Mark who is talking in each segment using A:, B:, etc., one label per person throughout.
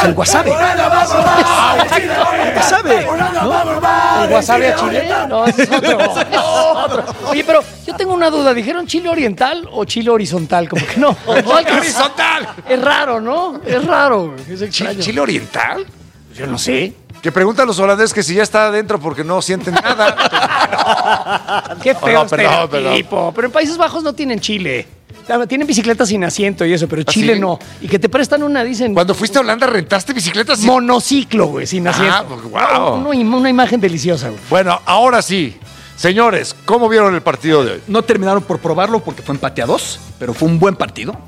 A: el wasabi.
B: ¿El wasabi a Chile? No, ese es otro. Oye, pero yo tengo una duda. ¿Dijeron chile oriental o chile horizontal? Como que no.
C: ¡Horizontal!
B: Es raro, ¿no? Es raro. Es extraño.
C: ¿Chile oriental?
B: Yo no sé.
C: Que preguntan a los holandeses que si ya está adentro porque no sienten nada.
B: Qué feo
C: No, perdón.
B: tipo. Pero en Países Bajos no tienen chile. Tienen bicicletas sin asiento y eso, pero Chile
C: sí?
B: no. Y que te prestan una, dicen...
C: Cuando fuiste a Holanda, ¿rentaste bicicletas?
B: Monociclo, güey, sin asiento.
C: Pues, wow.
B: Una imagen deliciosa, güey.
C: Bueno, ahora sí. Señores, ¿cómo vieron el partido de hoy?
A: No terminaron por probarlo porque fue empate a 2, pero fue un buen partido.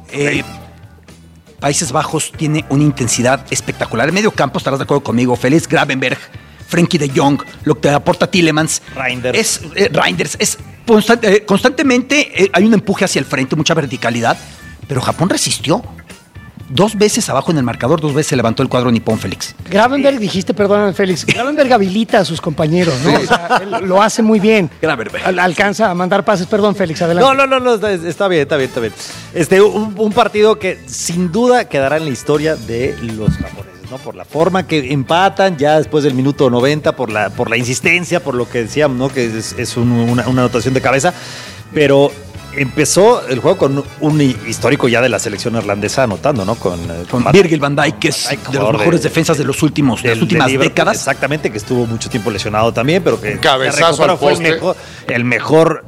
A: Países Bajos tiene una intensidad espectacular. En medio campo, estarás de acuerdo conmigo, Felix Gravenberch, Frenkie de Jong, lo que aporta Tielemans. Reinders. Constantemente hay un empuje hacia el frente, mucha verticalidad, pero Japón resistió. 2 veces abajo en el marcador, 2 veces se levantó el cuadro nipón, Félix.
B: Gravenberch, dijiste, perdóname, Félix. Gravenberch habilita a sus compañeros, ¿no? O sea, él lo hace muy bien.
A: Gravenberch.
B: Alcanza a mandar pases. Perdón, Félix, adelante.
D: No, está bien. Un partido que sin duda quedará en la historia de los japoneses, ¿no? Por la forma que empatan ya después del minuto 90, por la insistencia, por lo que decíamos, ¿no? Que es una anotación de cabeza, pero empezó el juego con un histórico ya de la selección irlandesa anotando, ¿no? Con
A: Virgil van Dijk, que es de los mejores defensas de las últimas décadas.
D: Exactamente, que estuvo mucho tiempo lesionado también, pero que
C: cabezazo al poste.
D: Fue el mejor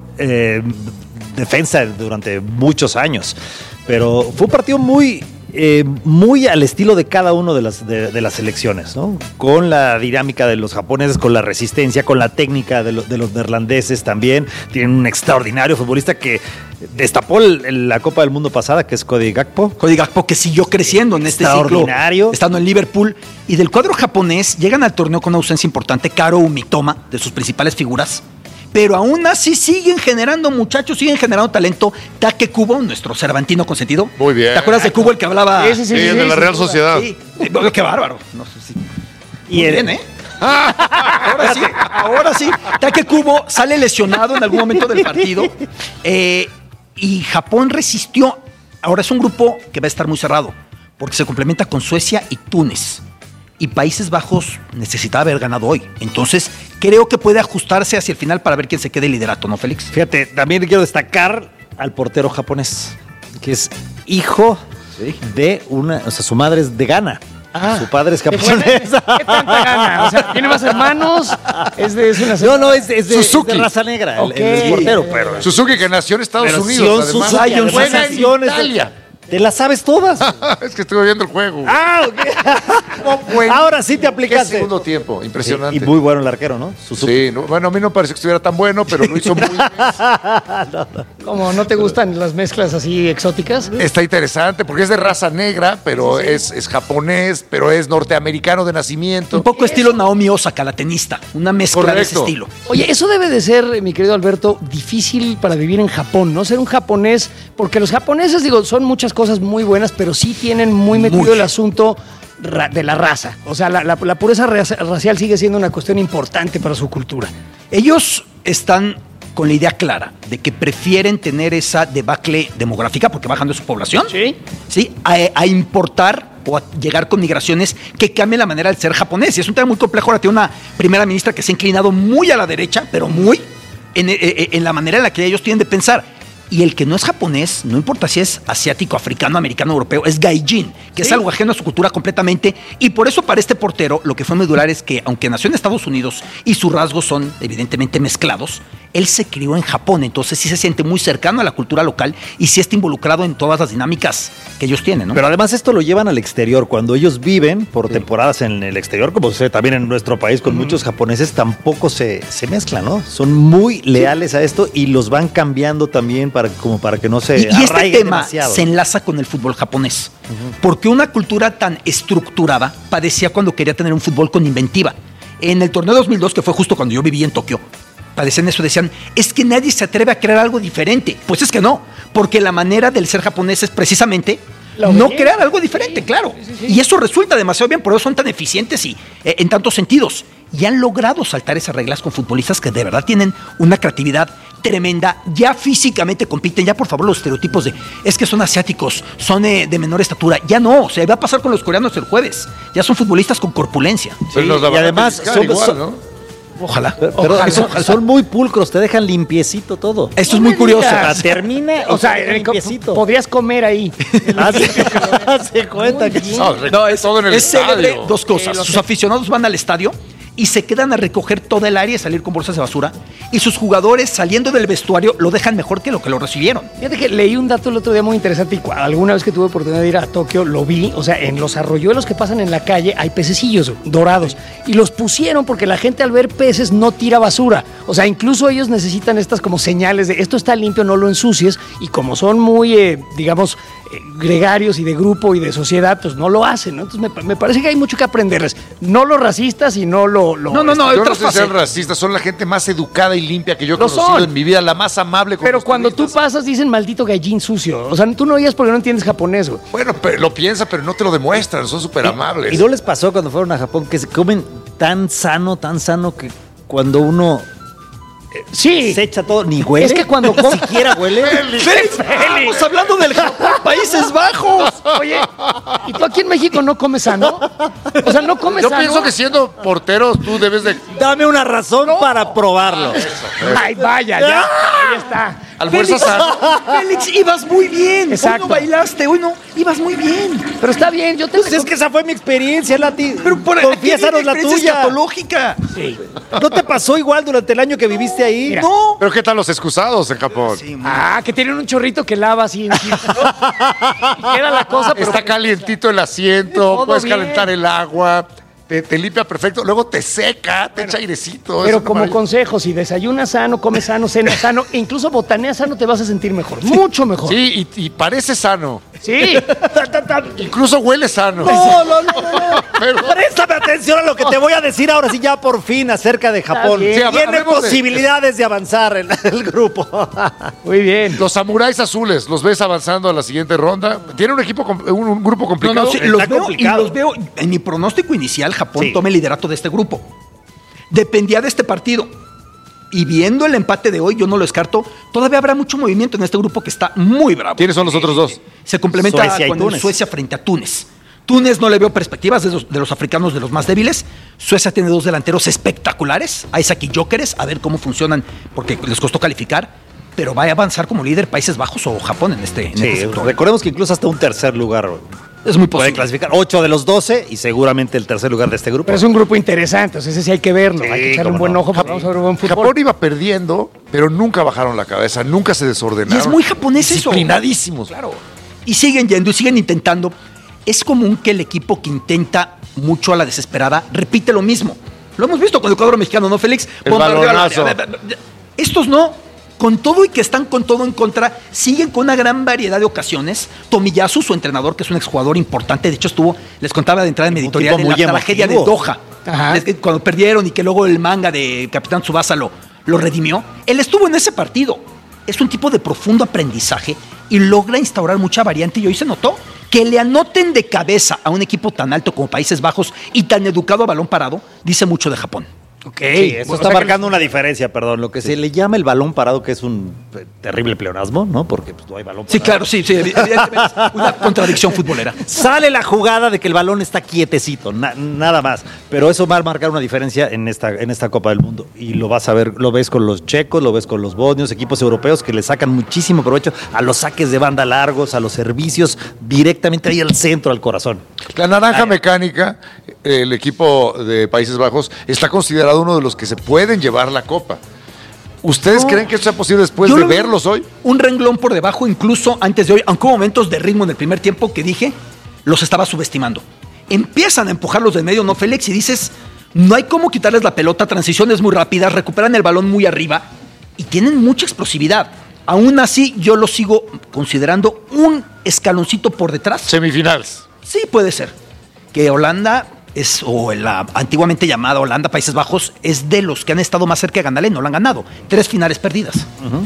D: defensa durante muchos años. Pero fue un partido muy al estilo de cada uno de las selecciones, ¿no? Con la dinámica de los japoneses, con la resistencia, con la técnica de los neerlandeses también. Tienen un extraordinario futbolista que destapó la Copa del Mundo pasada, que es Cody Gakpo.
A: Cody Gakpo, que siguió creciendo en este ciclo, estando en Liverpool. Y del cuadro japonés llegan al torneo con una ausencia importante, Karo Mitoma, de sus principales figuras. Pero aún así siguen generando muchachos, siguen generando talento. Take Kubo, nuestro cervantino consentido.
C: Muy bien.
A: ¿Te acuerdas de Kubo, el que hablaba?
C: Sí, de la Real Sociedad.
A: Sí. Qué bárbaro. No sé si... Muy bien, ¿eh? Ahora sí. Take Kubo sale lesionado en algún momento del partido. Y Japón resistió. Ahora es un grupo que va a estar muy cerrado, porque se complementa con Suecia y Túnez. Y Países Bajos necesitaba haber ganado hoy. Entonces, creo que puede ajustarse hacia el final para ver quién se quede el liderato, ¿no, Félix?
D: Fíjate, también quiero destacar al portero japonés, que es hijo de su madre es de Ghana. Su padre es japonés.
B: ¿Qué tanta gana? O sea, ¿tiene más hermanos? Es de
D: raza negra, el portero. Pero
C: Suzuki, que nació en Estados Unidos.
D: Además, juega en Italia. Te las sabes todas.
C: Es que estuve viendo el juego.
D: Ok. Ahora sí te aplicaste.
C: Qué segundo tiempo, impresionante.
D: Y muy bueno el arquero, ¿no?
C: Sí, bueno, a mí no pareció que estuviera tan bueno, pero lo hizo muy bien.
B: ¿Cómo? ¿No te gustan las mezclas así exóticas?
C: Está interesante, porque es de raza negra, pero es japonés, pero es norteamericano de nacimiento.
A: Un poco estilo Naomi Osaka, la tenista. Una mezcla de ese estilo.
B: Oye, eso debe de ser, mi querido Alberto, difícil para vivir en Japón, ¿no? Ser un japonés, porque los japoneses, son muchas cosas muy buenas, pero sí tienen muy metido el asunto de la raza. O sea, la pureza racial sigue siendo una cuestión importante para su cultura.
A: Ellos están con la idea clara de que prefieren tener esa debacle demográfica, porque bajan de su población, ¿sí? A importar o a llegar con migraciones que cambien la manera de ser japonés. Y es un tema muy complejo. Ahora tiene una primera ministra que se ha inclinado muy a la derecha, pero muy en la manera en la que ellos tienen de pensar. Y el que no es japonés, no importa si es asiático, africano, americano, europeo, es gaijin, que es algo ajeno a su cultura completamente. Y por eso para este portero lo que fue medular es que, aunque nació en Estados Unidos y sus rasgos son evidentemente mezclados, él se crió en Japón, entonces sí se siente muy cercano a la cultura local y sí está involucrado en todas las dinámicas que ellos tienen, ¿no?
D: Pero además esto lo llevan al exterior. Cuando ellos viven por temporadas en el exterior, como sucede también en nuestro país con muchos japoneses, tampoco se mezclan, ¿no? Son muy leales a esto y los van cambiando también para que no se
A: arraiguen
D: este
A: tema
D: demasiado.
A: Se enlaza con el fútbol japonés, porque una cultura tan estructurada padecía cuando quería tener un fútbol con inventiva. En el torneo 2002, que fue justo cuando yo viví en Tokio, padecían eso, decían, es que nadie se atreve a crear algo diferente. Pues es que no, porque la manera del ser japonés es precisamente no crear algo diferente, claro. Y eso resulta demasiado bien, por eso son tan eficientes y en tantos sentidos. Y han logrado saltar esas reglas con futbolistas que de verdad tienen una creatividad tremenda, ya físicamente compiten, ya por favor los estereotipos de es que son asiáticos, son de menor estatura, ya no, o sea, va a pasar con los coreanos el jueves, ya son futbolistas con corpulencia.
C: Sí, y
D: además
C: ¿no?
A: Ojalá.
D: Pero son muy pulcros, te dejan limpiecito todo.
A: Esto es muy curioso.
B: Termina, o sea,
D: limpiecito.
B: podrías comer ahí.
D: Se cuenta que
C: no, es todo en el estadio.
A: Dos cosas. Sus aficionados van al estadio y se quedan a recoger toda el área y salir con bolsas de basura. Y sus jugadores, saliendo del vestuario, lo dejan mejor que lo recibieron.
B: Fíjate que leí un dato el otro día muy interesante y alguna vez que tuve oportunidad de ir a Tokio lo vi. O sea, en los arroyuelos que pasan en la calle hay pececillos dorados. Y los pusieron porque la gente al ver peces no tira basura. O sea, incluso ellos necesitan estas como señales de esto está limpio, no lo ensucies. Y como son muy, digamos, gregarios y de grupo y de sociedad, pues no lo hacen, ¿no? Entonces me parece que hay mucho que aprenderles. No los racistas y no lo...
C: No, yo no sé si sean racistas, son la gente más educada y limpia que yo he conocido en mi vida, la más amable con
B: Pero cuando tú pasas dicen maldito gallín sucio. O sea, tú no oías porque no entiendes japonés, güey.
C: Bueno, pero lo piensa, pero no te lo demuestran, son súper amables.
D: ¿Y no les pasó cuando fueron a Japón que se comen tan sano que cuando uno...
B: Sí.
D: Se echa todo, ni huele.
B: Es que cuando
D: ni siquiera huele.
A: ¡Félix! Estamos hablando del Japón, Países Bajos.
B: Oye, ¿y tú aquí en México no comes sano? O sea, no comes sano.
C: Yo pienso que siendo portero tú debes de...
D: Dame una razón para probarlo.
B: Ay, vaya, ya. Ahí está.
C: Almuerza sano.
A: Félix, ibas muy bien.
B: Exacto.
A: Hoy no bailaste, hoy no. Ibas muy bien.
B: Pero está bien, yo te...
D: Pues es que esa fue mi experiencia, Lati.
A: Pero por
D: confiésanos la tuya.
A: Escatológica.
B: Sí.
D: ¿No te pasó igual durante el año que viviste ahí?
B: Mira.
A: No.
C: Pero ¿qué tal los excusados en Japón?
A: Sí,
B: Que tienen un chorrito que lava así encima, ¿no? Y queda la cosa, pero...
C: Está calientito el asiento,
B: Todo
C: puedes
B: bien.
C: calentar el agua, te limpia perfecto, luego te seca, te echa airecito.
B: Pero
C: eso
B: como
C: maravilla.
B: consejo, si desayunas sano, comes sano, cenas sano, e incluso botaneas sano, te vas a sentir mejor. Mucho mejor.
C: Sí, y parece sano.
B: Sí.
C: Incluso huele sano.
D: No.
C: Pero-
D: Préstame atención a lo que te voy a decir ahora sí ya por fin acerca de Japón.
B: bien.
C: Sí,
D: Tiene
C: hablemos de-
D: posibilidades de avanzar el grupo.
B: Muy bien.
C: Los samuráis azules, ¿los ves avanzando a la siguiente ronda? ¿Tiene un equipo, un grupo complicado?
A: Sí,
D: Está
A: los veo, y
D: complicado.
A: los veo. En mi pronóstico inicial, Japón
D: Sí.
A: toma el liderato de este grupo. Dependía de este partido. Y viendo el empate de hoy, yo no lo descarto. Todavía habrá mucho movimiento en este grupo que está muy bravo.
C: ¿Quiénes son los otros dos?
A: Se complementa
D: Suecia y
A: con el
D: Túnez.
A: Suecia frente a Túnez. Túnez no le veo perspectivas de los africanos, de los más débiles. Suecia tiene dos delanteros espectaculares, Isaac y Gyökeres, a ver cómo funcionan, porque les costó calificar. Pero va a avanzar como líder Países Bajos o Japón en este
D: Sí,
A: sector.
D: recordemos que incluso hasta un tercer lugar
A: Es muy
D: puede
A: posible.
D: clasificar. 8 de los 12 y seguramente el tercer lugar de este grupo.
B: Pero es un grupo interesante, o sea, ese sí hay que verlo.
D: Sí,
B: hay que echarle
D: cómo
B: un buen
D: no.
B: ojo, porque vamos a ver buen fútbol.
C: Japón iba perdiendo, pero nunca bajaron la cabeza, nunca se desordenaron.
A: Y es muy japonés eso.
C: Disciplinadísimos.
A: Claro. Y siguen yendo y siguen intentando. Es común que el equipo que intenta mucho a la desesperada repite lo mismo. Lo hemos visto con el cuadro mexicano, ¿no, Félix?
C: El
A: Bombardeo a la-
C: balonazo.
A: Estos no. Con todo y que están con todo en contra, siguen con una gran variedad de ocasiones. Tomiyasu, su entrenador, que es un exjugador importante, de hecho les contaba de entrada en mi
D: Un
A: editorial
D: tipo
A: de la
D: muy
A: tragedia de
D: emotivo.
A: Doha.
B: Ajá.
A: Es que cuando perdieron y que luego el manga de Capitán Tsubasa lo redimió. Él estuvo en ese partido. Es un tipo de profundo aprendizaje y logra instaurar mucha variante y hoy se notó. Que le anoten de cabeza a un equipo tan alto como Países Bajos y tan educado a balón parado, dice mucho de Japón.
B: Ok.
D: Sí, esto
B: O
D: está
B: sea que-
D: marcando una diferencia, perdón. Lo que se le llama el balón parado, que es un terrible pleonasmo, ¿no? Porque pues, no hay balón parado.
A: Sí, claro, sí, evidentemente es una contradicción futbolera.
D: Sale la jugada de que el balón está quietecito, nada más. Pero eso va a marcar una diferencia en esta Copa del Mundo. Y lo vas a ver, lo ves con los checos, lo ves con los bosnios, equipos europeos que le sacan muchísimo provecho a los saques de banda largos, a los servicios directamente ahí al centro, al corazón.
C: La naranja mecánica, el equipo de Países Bajos, está considerado uno de los que se pueden llevar la copa. ¿Ustedes creen que esto sea posible después
A: Yo
C: de
A: lo veo
C: verlos hoy?
A: Un renglón por debajo, incluso antes de hoy, aunque hubo momentos de ritmo en el primer tiempo que dije, los estaba subestimando. Empiezan a empujarlos del medio, ¿no, Félix? Y dices, no hay cómo quitarles la pelota, transiciones muy rápidas, recuperan el balón muy arriba y tienen mucha explosividad. Aún así, yo lo sigo considerando un escaloncito por detrás.
C: Semifinales.
A: Sí, puede ser. Que Holanda es, o la antiguamente llamada Holanda, Países Bajos, es de los que han estado más cerca de ganarle, no lo han ganado. 3 finales perdidas.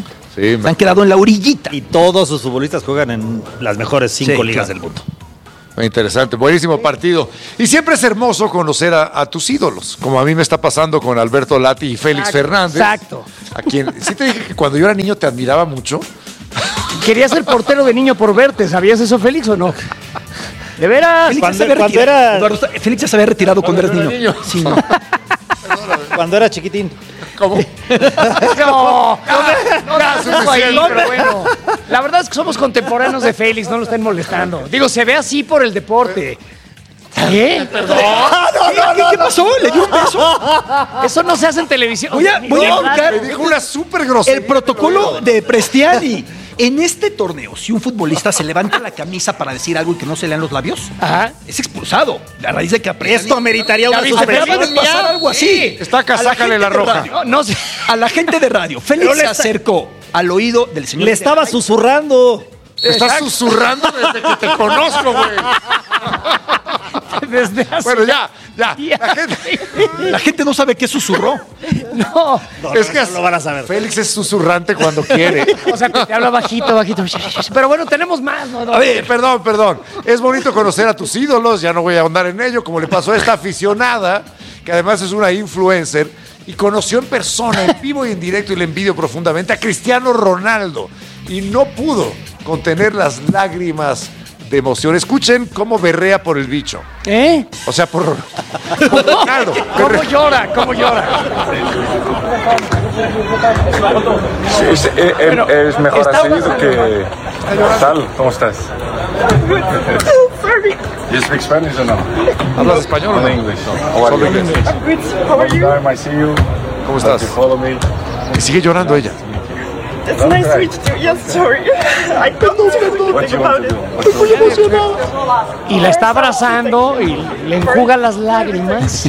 C: Sí,
A: Se han quedado en la orillita.
D: Y todos sus futbolistas juegan en las mejores 5
A: Sí,
D: ligas
A: claro.
D: del mundo.
C: Interesante, buenísimo partido. Y siempre es hermoso conocer a tus ídolos, como a mí me está pasando con Alberto Lati y Félix Fernández.
B: Exacto.
C: A quien sí te dije que cuando yo era niño te admiraba mucho.
B: Quería ser portero de niño por verte. ¿Sabías eso, Félix, o no? De veras.
A: Félix ya se había retirado cuando eras niño. Sí, no.
D: Cuando era chiquitín.
C: ¿Cómo?
B: No, pero bueno. La verdad es que somos contemporáneos de Félix, no lo estén molestando. Digo, se ve así por el deporte. ¿Qué? Perdón.
A: ¿Qué pasó? ¿Le dio un beso?
B: Eso no se hace en televisión.
A: Voy a buscar.
C: Me dijo una súper grosería.
A: El protocolo de Prestiani. En este torneo, si un futbolista se levanta la camisa para decir algo y que no se lean los labios, es expulsado. A raíz de que aprieta.
D: Esto ameritaría una
A: suspensión. Acaba de pasar algo así.
C: Está acá, sácale la roja.
B: No sé.
A: A la gente de radio. Félix se acercó al oído del señor.
D: Le estaba susurrando.
C: Estás susurrando desde que te conozco, güey.
B: Desde hace...
C: Bueno, ya.
A: La gente no sabe qué susurró.
B: No.
C: Es que
D: lo van a saber.
C: Félix es susurrante cuando quiere.
B: O sea, que te habla bajito. Pero bueno, tenemos más, ¿no?
C: A ver, perdón. Es bonito conocer a tus ídolos, ya no voy a ahondar en ello, como le pasó a esta aficionada, que además es una influencer, y conoció en persona, en vivo y en directo, y le envidio profundamente, a Cristiano Ronaldo. Y no pudo contener las lágrimas de emoción. Escuchen cómo berrea por el bicho.
B: ¿Eh?
C: O sea, por Ronaldo.
B: ¿Cómo llora?
E: Sí, es mejor así que tal. ¿Cómo estás? You speak Spanish or no?
C: ¿Hablas español o no?
E: English.
C: Solo inglés.
E: How are you? I see you.
C: ¿Cómo estás?
E: Follow me.
C: Y sigue llorando ella.
F: It's nice to meet you. Yes, sorry. I don't know anything about it.
B: Estoy emocionado. Y la está abrazando y le enjuga las lágrimas.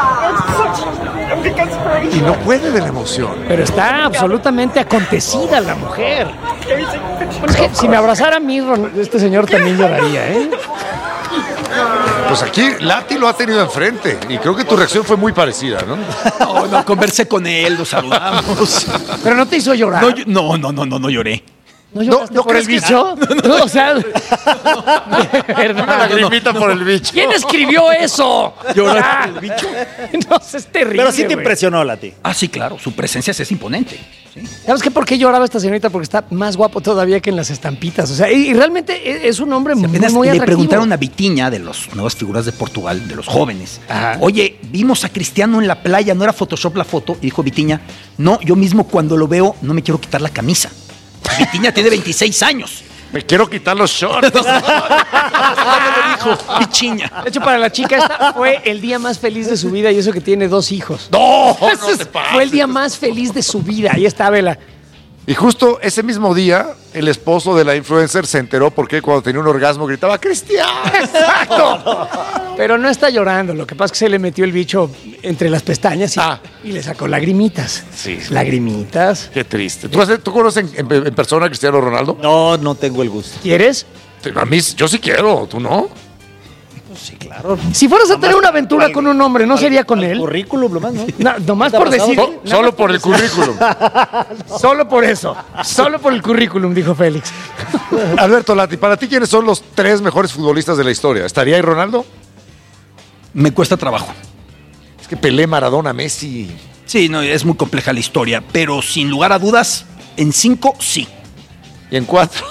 C: Y no puede de la emoción.
B: Pero está absolutamente acontecida la mujer. Bueno, es que si me abrazara a mí, este señor también lloraría, ¿eh?
C: Pues aquí Lati lo ha tenido enfrente y creo que tu reacción fue muy parecida, ¿no?
A: No, conversé con él, lo saludamos.
B: Pero no te hizo llorar.
A: No lloré.
B: ¿No lloraste por el bicho? No, o sea, de verdad.
C: Una lagrimita por el bicho.
B: ¿Quién escribió eso?
A: ¿Llorar por el bicho?
B: No, es terrible.
D: Pero sí te
B: güey.
D: impresionó, Lati.
A: Ah, sí, claro. Su presencia es imponente. ¿Sí?
B: ¿Sabes qué? ¿Por qué lloraba esta señorita? Porque está más guapo todavía que en las estampitas. O sea, y realmente es un hombre muy
A: Apenas le
B: atractivo.
A: preguntaron a Vitinha, de las nuevas figuras de Portugal, de los jóvenes.
B: Ajá.
A: Oye, vimos a Cristiano en la playa, ¿no era Photoshop la foto? Y dijo Vitinha, no, yo mismo cuando lo veo no me quiero quitar la camisa. Vitinha tiene 26 años.
C: Me quiero quitar los shorts.
A: Lo dijo Vitinha.
B: De hecho, para la chica esta fue el día más feliz de su vida y eso que tiene 2 hijos.
C: No te pases.
B: Fue el día más feliz de su vida. Ahí está, vela.
C: Y justo ese mismo día, el esposo de la influencer se enteró porque cuando tenía un orgasmo gritaba ¡Cristiano!
B: ¡Exacto! Pero no está llorando. Lo que pasa es que se le metió el bicho entre las pestañas y le sacó lagrimitas.
C: Sí.
B: Lagrimitas.
C: Qué triste. ¿Tú conoces en persona a Cristiano Ronaldo?
D: No tengo el gusto.
B: ¿Quieres?
C: A mí, yo sí quiero, ¿tú no?
D: Sí, claro.
B: Si fueras a tener una aventura con un hombre, ¿no sería con él?
D: Currículum, nomás, ¿no?
B: Nomás por decir.
C: Solo por el currículum.
B: Solo por eso. Solo por el currículum, dijo Félix.
C: Alberto Lati, para ti, ¿quiénes son los 3 mejores futbolistas de la historia? ¿Estaría ahí Ronaldo?
A: Me cuesta trabajo.
C: Es que Pelé, Maradona, Messi.
A: Sí, no, es muy compleja la historia, pero sin lugar a dudas, en 5, sí.
C: ¿Y en 4?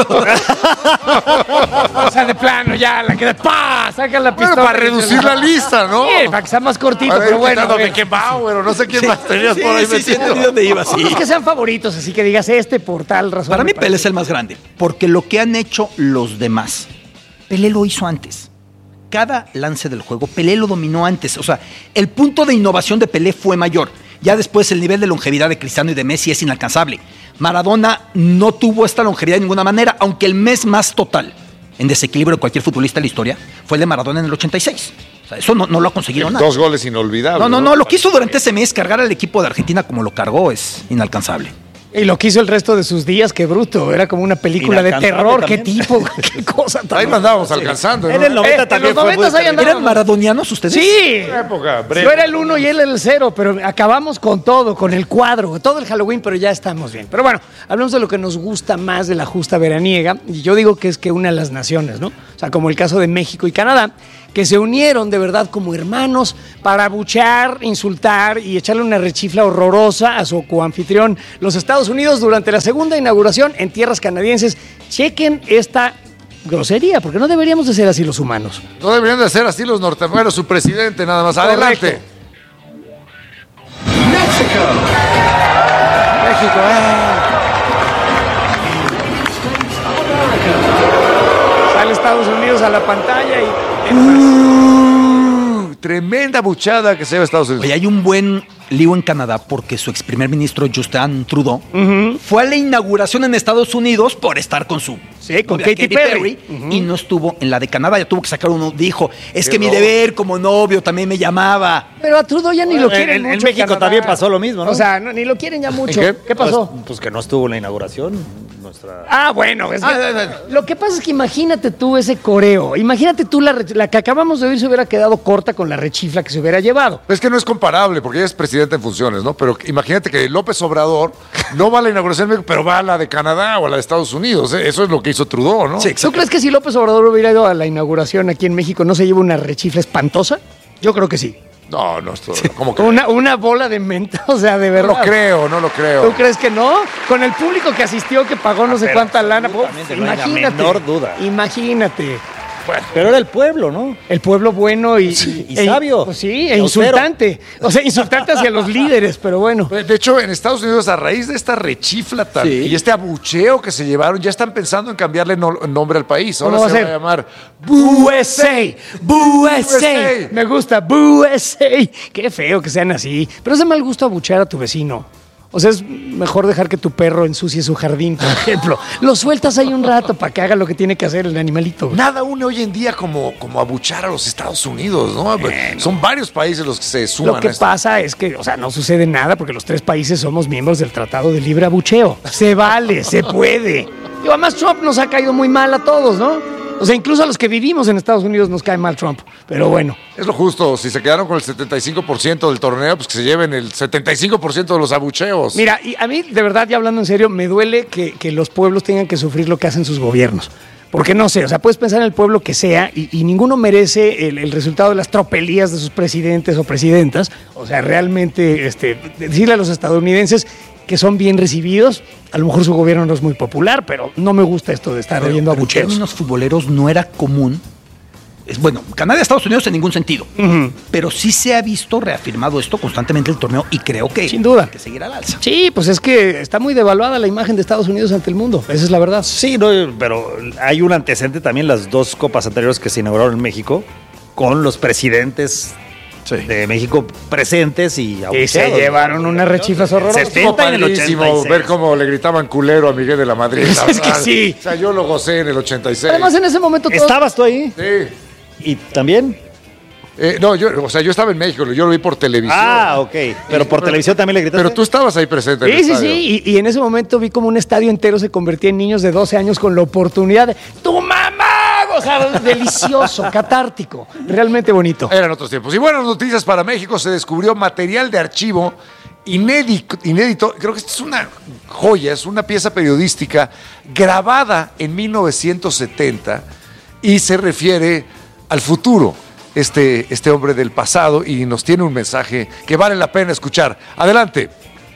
B: O sea, de plano, ya, la que de ¡pa! Saca la pistola.
C: Bueno, para reducir la lista, ¿no?
B: Sí, para que sea más cortito,
C: A ver,
B: pero bueno.
C: quitando Beckenbauer, no sé quién más tenías por ahí metido.
A: ¿Dónde iba? Sí.
B: No es que sean favoritos, así que digas por tal razón.
A: Para mí
B: me
A: Pelé es el más grande, porque lo que han hecho los demás, Pelé lo hizo antes. Cada lance del juego, Pelé lo dominó antes. O sea, el punto de innovación de Pelé fue mayor. Ya después el nivel de longevidad de Cristiano y de Messi es inalcanzable. Maradona no tuvo esta longevidad de ninguna manera, aunque el mes más total en desequilibrio de cualquier futbolista de la historia fue el de Maradona en el 86. O sea, eso no lo ha conseguido nada.
C: 2 goles inolvidables.
A: No, lo que hizo durante ese mes cargar al equipo de Argentina como lo cargó es inalcanzable.
B: Y lo que hizo el resto de sus días, qué bruto. Era como una película de terror.
D: También.
B: Qué tipo, qué cosa tan...
C: Ahí lo andábamos alcanzando, ¿no?
D: En el 90 también
B: los 90 ahí andábamos.
A: ¿Eran maradonianos ustedes?
B: Sí.
C: Época,
B: Yo era el 1 y él el 0, pero acabamos con todo, con el cuadro, todo el Halloween, pero ya estamos bien. Pero bueno, hablamos de lo que nos gusta más de la justa veraniega, y yo digo que es que une a las naciones, ¿no? O sea, como el caso de México y Canadá, que se unieron de verdad como hermanos para abuchear, insultar y echarle una rechifla horrorosa a su coanfitrión, los Estados Unidos, durante la segunda inauguración en tierras canadienses. Chequen esta grosería, porque no deberíamos de ser así los humanos.
C: No deberían de ser así los norteamericanos, su presidente nada más. Adelante.
B: México, Sale Estados Unidos a la pantalla y...
C: Tremenda buchada que se lleva Estados Unidos.
A: Oye, hay un buen lío en Canadá porque su ex primer ministro Justin Trudeau fue a la inauguración en Estados Unidos por estar con su
B: con
A: novia,
B: Katy Perry.
A: y no estuvo en la de Canadá. Ya tuvo que sacar uno. Dijo, es que mi
C: no.
A: deber como novio también me llamaba.
B: Pero a Trudeau ya ni lo quieren
D: en
B: mucho.
D: México
B: Canadá.
D: también pasó lo mismo, ¿no?
B: O sea, ni lo quieren ya mucho.
C: ¿En
B: ¿Qué pasó?
D: Pues que no estuvo en la inauguración. Nuestra...
B: Bueno, es que lo que pasa es que imagínate tú ese coreo. Imagínate tú la que acabamos de oír se hubiera quedado corta con la rechifla que se hubiera llevado.
C: Es que no es comparable, porque ella es presidenta en funciones, ¿no? Pero imagínate que López Obrador no va a la inauguración de México, pero va a la de Canadá o a la de Estados Unidos. Eso es lo que hizo Trudeau, ¿no?
A: Sí,
B: ¿Tú crees que si López Obrador hubiera ido a la inauguración aquí en México no se lleva una rechifla espantosa? Yo creo que sí.
C: No, esto, ¿cómo que?
B: Una bola de menta, o sea, de
C: No
B: verdad.
C: no lo creo.
B: ¿Tú crees que no? Con el público que asistió, que pagó no sé
D: pero
B: cuánta lana.
D: absolutamente, no hay la
B: Imagínate.
D: menor duda.
B: Imagínate.
D: Pero era el pueblo, ¿no?
B: El pueblo bueno y
D: sabio.
B: Pues sí,
D: Y
B: e
D: austero.
B: insultante. O sea, insultante hacia los líderes, pero bueno.
C: De hecho, en Estados Unidos, a raíz de esta rechifla y este abucheo que se llevaron, ya están pensando en cambiarle nombre al país. Ahora
B: ¿Cómo va
C: se
B: a
C: va a
B: ser?
C: llamar
B: USA. USA. Me gusta. USA. Qué feo que sean así. Pero es de mal gusto abuchear a tu vecino. O sea, es mejor dejar que tu perro ensucie su jardín, por ejemplo. Lo sueltas ahí un rato para que haga lo que tiene que hacer el animalito.
C: Nada une hoy en día como abuchar a los Estados Unidos, ¿no? Son varios países los que se suman
B: Lo que
C: a esto.
B: pasa es que, o sea, no sucede nada porque los 3 países somos miembros del Tratado de Libre Abucheo. Se vale, se puede. Y además Trump nos ha caído muy mal a todos, ¿no? O sea, incluso a los que vivimos en Estados Unidos nos cae mal Trump. Pero bueno.
C: Es lo justo. Si se quedaron con el 75% del torneo, pues que se lleven el 75% de los abucheos.
B: Mira, y a mí, de verdad, ya hablando en serio, me duele que los pueblos tengan que sufrir lo que hacen sus gobiernos. Porque no sé, o sea, puedes pensar en el pueblo que sea y ninguno merece el resultado de las tropelías de sus presidentes o presidentas. O sea, realmente decirle a los estadounidenses que son bien recibidos. A lo mejor su gobierno no es muy popular, pero no me gusta esto de estar oyendo
A: Pero en
B: abucheos.
A: términos futboleros no era común. Bueno, Canadá y Estados Unidos en ningún sentido. Pero sí se ha visto reafirmado esto constantemente el torneo y creo que
B: Sin duda.
A: hay que seguir al alza.
B: Sí, pues es que está muy devaluada la imagen de Estados Unidos ante el mundo. Esa es la verdad.
D: Sí, no, pero hay un antecedente también, las 2 copas anteriores que se inauguraron en México, con los presidentes de México presentes y
B: Y
D: abucheados.
B: se llevaron unas rechiflas horrorosas.
C: Estuvo
D: 70 en el
C: padrísimo
D: 86.
C: ver cómo le gritaban culero a Miguel de la Madrid. la
B: Es que
C: verdad.
B: sí.
C: O sea, yo lo gocé en el 86.
B: Además, en ese momento todos...
D: ¿Estabas tú ahí?
C: Sí.
D: ¿Y también?
C: No, yo estaba en México, yo lo vi por televisión.
D: Ah, ok. Pero por televisión también le gritaste.
C: Pero tú estabas ahí presente en el
B: Sí,
C: estadio.
B: y en ese momento vi como un estadio entero se convertía en niños de 12 años con la oportunidad de ¡tu mamá! O sea, delicioso, catártico, realmente bonito.
C: Eran otros tiempos. Y buenas noticias para México, se descubrió material de archivo inédito. Creo que esta es una joya, es una pieza periodística grabada en 1970 y se refiere al futuro. Este hombre del pasado y nos tiene un mensaje que vale la pena escuchar. Adelante.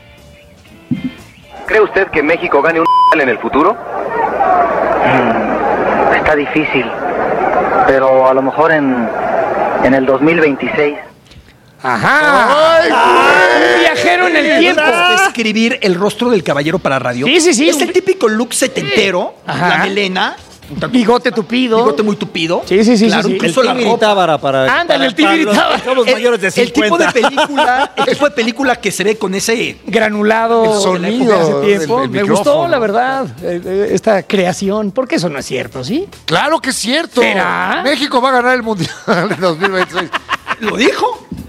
G: ¿Cree usted que México gane un en el futuro?
H: Está difícil, pero a lo mejor en el 2026.
B: Ajá. Un viajero en el tiempo.
A: Describir el rostro del caballero para radio.
B: Sí.
A: Es el típico look setentero,
B: Ajá.
A: la melena,
B: Bigote tupido.
A: bigote muy tupido.
B: Sí.
A: Claro,
D: El
A: incluso la
D: Tibiri
A: ropa.
D: Tábara para...
B: Ándale, el
D: para
B: Tibiri
D: los
B: Tábara.
D: que somos mayores de 50.
A: El tipo de película que se ve con ese
B: Granulado.
C: El sonido,
B: de hace tiempo.
C: el
B: Me
C: micrófono.
B: gustó, la verdad, esta creación. Porque eso no es cierto, ¿sí?
C: Claro que es cierto.
B: ¿Será?
C: México va a ganar el Mundial en 2026.
A: ¿Lo dijo?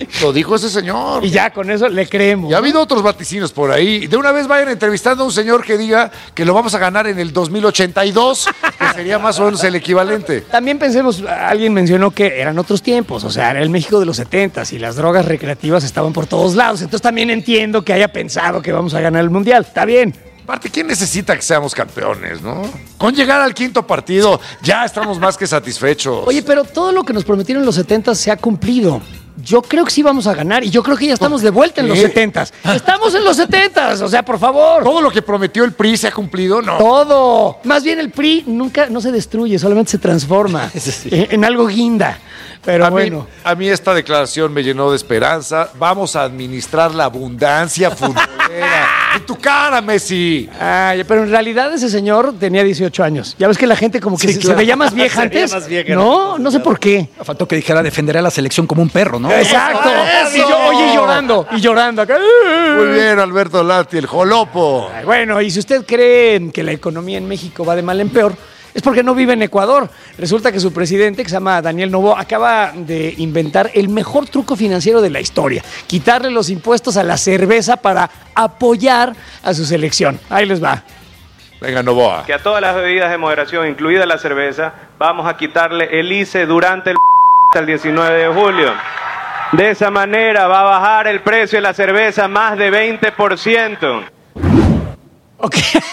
C: Lo dijo ese señor.
B: Y ya con eso le creemos.
C: Y ha habido otros vaticinios por ahí. De una vez vayan entrevistando a un señor que diga que lo vamos a ganar en el 2082, que sería más o menos el equivalente.
B: También pensemos, alguien mencionó que eran otros tiempos, o sea, era el México de los 70s y las drogas recreativas estaban por todos lados. Entonces también entiendo que haya pensado que vamos a ganar el Mundial. Está bien.
C: Aparte, ¿quién necesita que seamos campeones, no? Con llegar al quinto partido ya estamos más que satisfechos.
B: Oye, pero todo lo que nos prometieron en los 70s se ha cumplido. Yo creo que sí vamos a ganar y yo creo que ya estamos de vuelta en los 70s. Estamos en los 70s, o sea, por favor.
C: ¿Todo lo que prometió el PRI se ha cumplido? No.
B: Todo. Más bien el PRI no se destruye, solamente se transforma en algo guinda. Pero
C: a mí esta declaración me llenó de esperanza. Vamos a administrar la abundancia futbolera. ¡En tu cara, Messi!
B: Ay, pero en realidad ese señor tenía 18 años. Ya ves que la gente como que se veía más vieja antes. No sé por qué.
A: Faltó que dijera defenderé a la selección como un perro, ¿no?
B: Exacto. Y yo, oye, llorando acá.
C: Muy bien, Alberto Lati, el jolopo.
B: Ay, bueno, y si usted cree que la economía en México va de mal en peor, es porque no vive en Ecuador. Resulta que su presidente, que se llama Daniel Noboa, acaba de inventar el mejor truco financiero de la historia: quitarle los impuestos a la cerveza para apoyar a su selección. Ahí les va.
C: Venga, Noboa.
I: Que a todas las bebidas de moderación, incluida la cerveza, vamos a quitarle el ICE durante el 19 de julio. De esa manera va a bajar el precio de la cerveza más de 20%.
B: Ok.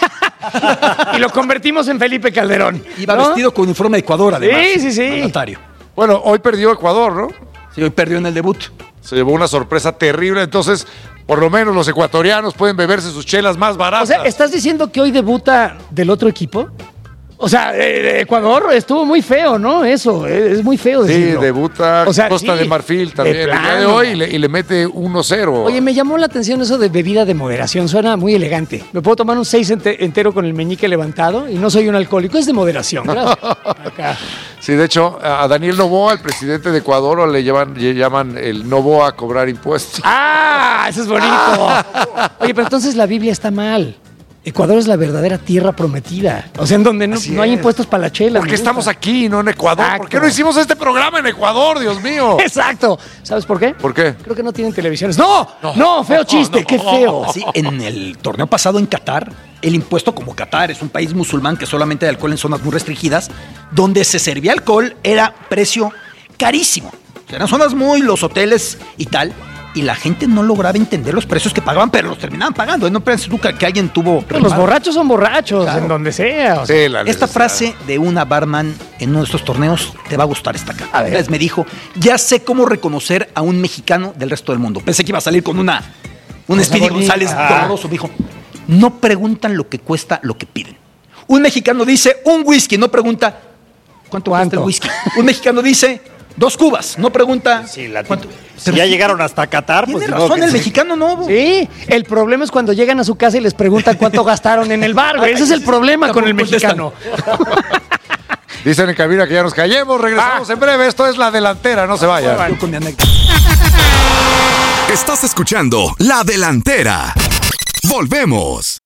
B: Y lo convertimos en Felipe Calderón.
A: Iba vestido con uniforme de Ecuador, además.
B: Sí.
A: Mandatario.
C: Bueno, hoy perdió Ecuador, ¿no?
A: Sí, hoy perdió en el debut.
C: Se llevó una sorpresa terrible, entonces por lo menos los ecuatorianos pueden beberse sus chelas más baratas.
B: O sea, ¿estás diciendo que hoy debuta del otro equipo? O sea, Ecuador estuvo muy feo, ¿no? Eso, es muy feo decirlo.
C: Sí, debuta Costa de Marfil también el día de hoy y le mete 1-0.
B: Oye, me llamó la atención eso de bebida de moderación, suena muy elegante. Me puedo tomar un 6 entero con el meñique levantado y no soy un alcohólico, es de moderación. Gracias. Acá.
C: Sí, de hecho, a Daniel Noboa, el presidente de Ecuador, le llaman el Noboa a cobrar impuestos.
B: ¡Ah! Eso es bonito. Oye, pero entonces la Biblia está mal. Ecuador es la verdadera tierra prometida. O sea, en donde no hay impuestos para la chela.
C: ¿Por qué estamos aquí, no en Ecuador?
B: Exacto.
C: ¿Por qué no hicimos este programa en Ecuador, Dios mío?
B: Exacto. ¿Sabes por qué?
C: ¿Por qué?
B: Creo que no tienen televisiones. ¡No! Feo chiste, qué feo.
A: Sí, en el torneo pasado en Qatar, el impuesto, como Qatar es un país musulmán que solamente hay alcohol en zonas muy restringidas, donde se servía alcohol era precio carísimo. O sea, eran zonas los hoteles y tal. Y la gente no lograba entender los precios que pagaban, pero los terminaban pagando. No pienses tú que alguien tuvo...
B: Pero los borrachos son borrachos, claro, en donde sea. O sea.
A: Sí, esta frase de una barman en uno de estos torneos te va a gustar esta acá. Entonces me dijo, ya sé cómo reconocer a un mexicano del resto del mundo. Pensé que iba a salir con un Speedy González doloroso. Me dijo, no preguntan lo que cuesta lo que piden. Un mexicano dice un whisky, no pregunta cuánto cuesta el whisky. Un mexicano dice 2 cubas, no pregunta cuánto.
D: Si ya llegaron hasta Qatar,
A: pues tiene razón, el mexicano no.
B: Sí, el problema es cuando llegan a su casa y les preguntan cuánto gastaron en el bar, güey. Ese es el problema con el mexicano.
C: Dicen en cabina que ya nos callemos, regresamos en breve. Esto es La Delantera, no se vayan.
A: Yo con mi anécdota.
J: Estás escuchando La Delantera. Volvemos.